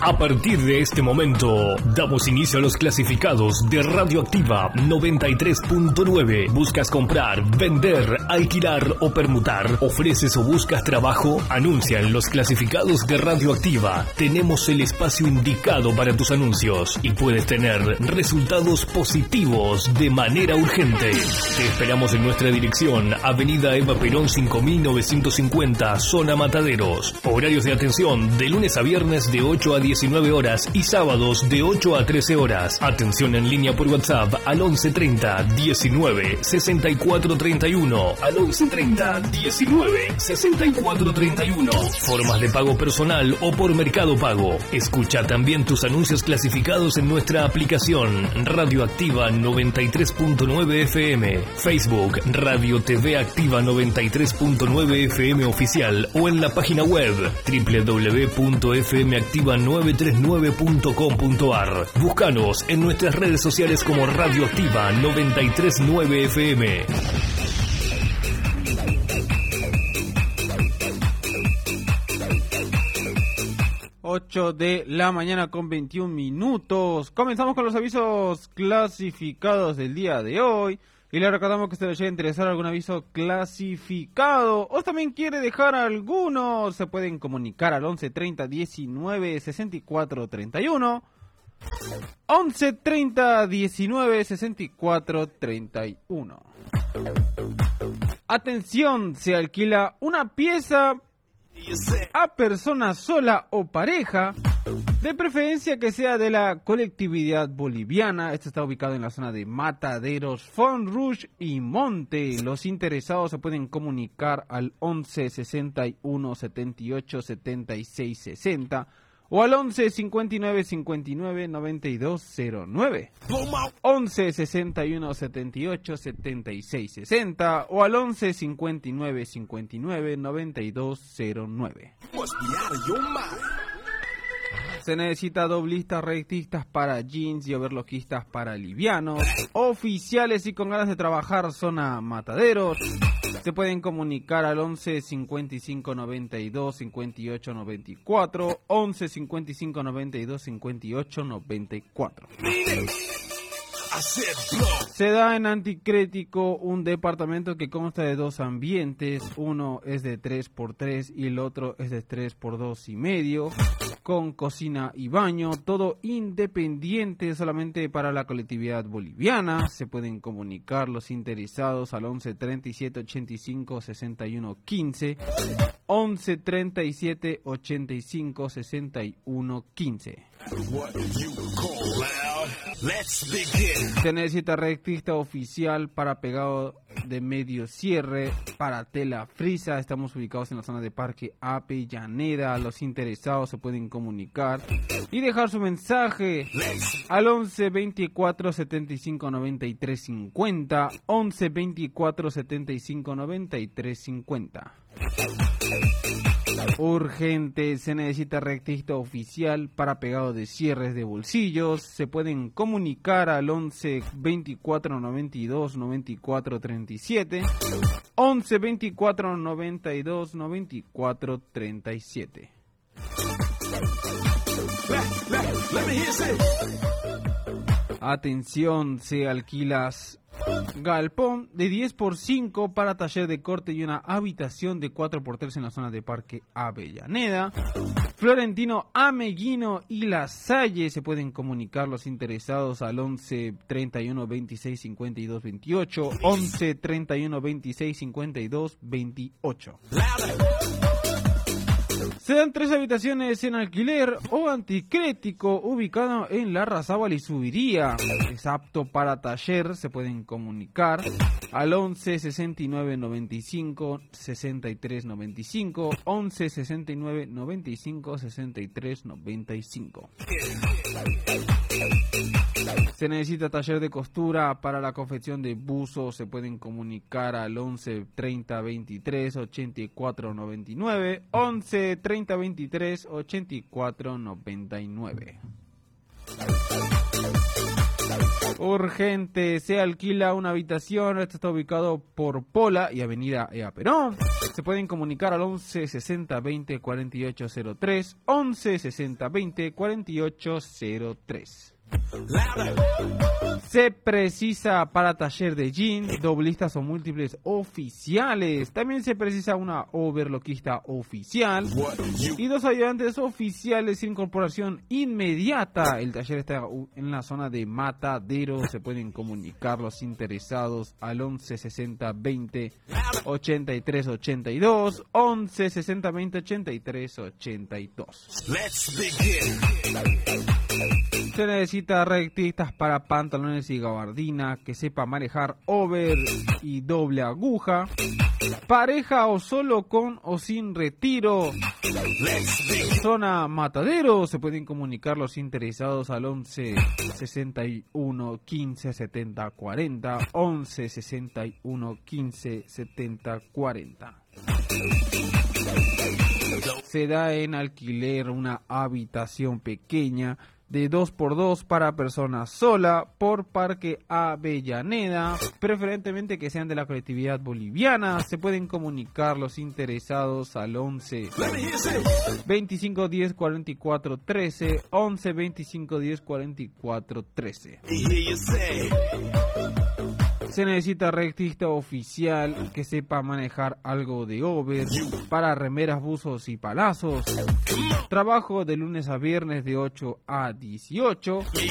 A partir de este momento, damos inicio a los clasificados de Radioactiva 93.9. ¿Buscas comprar, vender, alquilar o permutar? ¿Ofreces o buscas trabajo? Anuncia en los clasificados de Radioactiva. Tenemos el espacio indicado para tus anuncios y puedes tener resultados positivos de manera urgente. Te esperamos en nuestra dirección, Avenida Eva Perón 5950, Zona Mataderos. Horarios de atención de lunes a viernes de 8 a 19 horas y sábados de 8 a 13 horas. Atención en línea por WhatsApp al 1130 19 64 31. Al 1130 19 64 31. Formas de pago personal o por Mercado Pago. Escucha también tus anuncios clasificados en nuestra aplicación Radioactiva 93.9 FM, Facebook Radio TV Activa 93.9 FM Oficial o en la página web www.fmactiva939.com.ar. Búscanos en nuestras redes sociales como Radioactiva 939 FM. Ocho de la mañana con 21 minutos. Comenzamos con los avisos clasificados del día de hoy. Y le recordamos que si le llega a interesar algún aviso clasificado o también quiere dejar alguno, se pueden comunicar al 1130 19 64 31. 1130 19 64 31. Atención, se alquila una pieza a persona sola o pareja, de preferencia que sea de la colectividad boliviana. Esto está ubicado en la zona de Mataderos, Font Rouge y Monte. Los interesados se pueden comunicar al 11 61 78 76 60 o al 11 59 59 92 09. 11 61 78 76 60 o al 11 59 59 92 09. Se necesita doblistas, rectistas para jeans y overlockistas para livianos, oficiales y con ganas de trabajar zona Mataderos. Se pueden comunicar al 11 55 92 58 94, 11 55 92 58 94. Se da en Anticrético un departamento que consta de dos ambientes. Uno es de 3x3 y el otro es de 3x2 y medio, con cocina y baño, todo independiente, solamente para la colectividad boliviana. Se pueden comunicar los interesados al 11 37 85 61 15, 11 37 85 61 15. Se necesita rectista oficial para pegado de medio cierre para tela frisa. Estamos ubicados en la zona de Parque Avellaneda. Los interesados se pueden comunicar y dejar su mensaje al 11 24 75 93 50, 11 24 75 93 50. Urgente, se necesita rectista oficial para pegado de cierres de bolsillos. Se pueden comunicar al 11 24 92 94 37, 11 24 92 94 37. Atención, se alquilas galpón de 10x5 para taller de corte y una habitación de 4x3 en la zona de Parque Avellaneda. Florentino Ameguino y La Salle. Se pueden comunicar los interesados al 11 31 26 52 28, 11 31 26 52 28. Se dan 3 habitaciones en alquiler o Anticrético, ubicado en La Razábal y Subiría. Es apto para taller. Se pueden comunicar al 11 69 95 63 95, 11 69 95 63 95. Se necesita taller de costura para la confección de buzos. Se pueden comunicar al 11 30 23 84 99, 11 30 23 84 99. Urgente, se alquila una habitación. Esto está ubicado por Pola y Avenida Ea Perón. Se pueden comunicar al 11 60 20 48 03, 11 60 20 48 03. Se precisa para taller de jeans, doblistas o múltiples oficiales. También se precisa una overloquista oficial y 2 ayudantes oficiales sin incorporación inmediata. El taller está en la zona de Matadero. Se pueden comunicar los interesados al 11 60 20 83 82, 11 60 20 83 82. Se necesita rectistas para pantalones y gabardina, que sepa manejar over y doble aguja, pareja o solo con o sin retiro. Zona Matadero. Se pueden comunicar los interesados al 11 61 15 70 40, 11 61 15 70 40. Se da en alquiler una habitación pequeña de 2x2 para personas sola por Parque Avellaneda, preferentemente que sean de la colectividad boliviana. Se pueden comunicar los interesados al 11 25 10 44 13, 11 25 10 44 13. Se necesita rectista oficial que sepa manejar algo de over para remeras, buzos y palazos. Trabajo de lunes a viernes de 8 a 18.